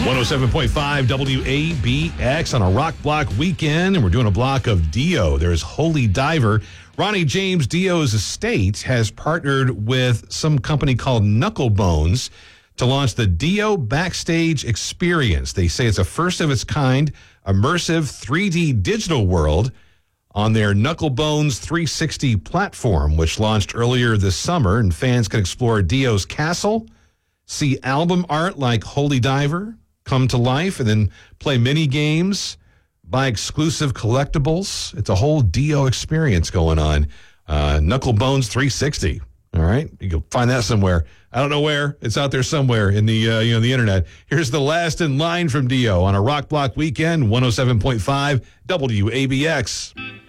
107.5 WABX on a rock block weekend, and we're doing a block of Dio. There's Holy Diver. Ronnie James Dio's estate has partnered with some company called Knucklebones to launch the Dio Backstage Experience. They say it's a first of its kind, immersive 3D digital world on their Knucklebones 360 platform, which launched earlier this summer, and fans can explore Dio's castle, see album art like Holy Diver come to life, and then play mini games, buy exclusive collectibles. It's a whole Dio experience going on. Knucklebones 360. All right, you can find that somewhere. I don't know where. It's out there somewhere in the the internet. Here's the last in line from Dio on a rock block weekend. 107.5 WABX.